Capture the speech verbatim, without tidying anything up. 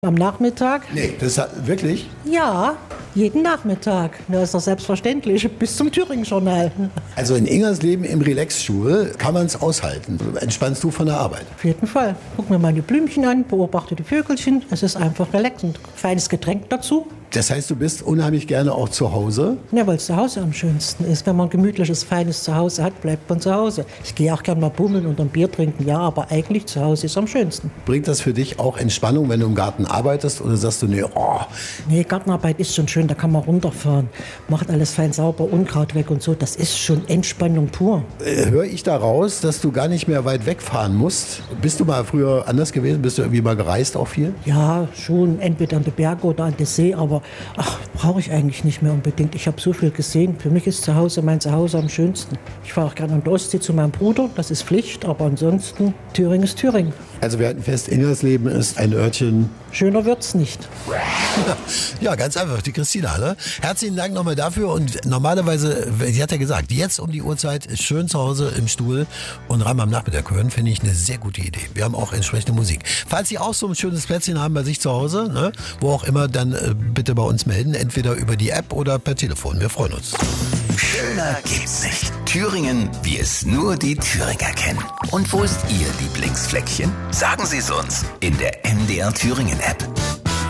Am Nachmittag? Nee, das hat, wirklich? Ja, jeden Nachmittag. Das ist doch selbstverständlich. Bis zum Thüringen-Journal. Also in Ingersleben im Relaxstuhl kann man es aushalten. Entspannst du von der Arbeit? Auf jeden Fall. Guck mir mal die Blümchen an, beobachte die Vögelchen. Es ist einfach relaxend. Feines Getränk dazu. Das heißt, du bist unheimlich gerne auch zu Hause? Ja, weil es zu Hause am schönsten ist. Wenn man ein gemütliches, feines Zuhause hat, bleibt man zu Hause. Ich gehe auch gerne mal bummeln und ein Bier trinken, ja, aber eigentlich zu Hause ist am schönsten. Bringt das für dich auch Entspannung, wenn du im Garten arbeitest? Oder sagst du, nee, oh. Nee, Gartenarbeit ist schon schön, da kann man runterfahren. Macht alles fein sauber, Unkraut weg und so. Das ist schon Entspannung pur. Äh, höre ich da raus, dass du gar nicht mehr weit wegfahren musst? Bist du mal früher anders gewesen? Bist du irgendwie mal gereist auch viel? Ja, schon, entweder an die Berge oder an den See, aber ach, brauche ich eigentlich nicht mehr unbedingt. Ich habe so viel gesehen. Für mich ist zu Hause mein Zuhause am schönsten. Ich fahre auch gerne an die Ostsee zu meinem Bruder, das ist Pflicht, aber ansonsten, Thüringen ist Thüringen. Also wir hatten fest, Ingersleben ist ein Örtchen. Schöner wird's nicht. Ja, ganz einfach, die Christina. Ne? Herzlichen Dank nochmal dafür. Und normalerweise, sie hat ja gesagt, jetzt um die Uhrzeit schön zu Hause im Stuhl und Reim am Nachmittag hören, finde ich eine sehr gute Idee. Wir haben auch entsprechende Musik. Falls Sie auch so ein schönes Plätzchen haben bei sich zu Hause, ne, wo auch immer, dann äh, bitte bei uns melden. Entweder über die App oder per Telefon. Wir freuen uns. Schöner gibt's nicht. Thüringen, wie es nur die Thüringer kennen. Und wo ist Ihr Lieblingsfleckchen? Sagen Sie es uns in der M D R Thüringen App.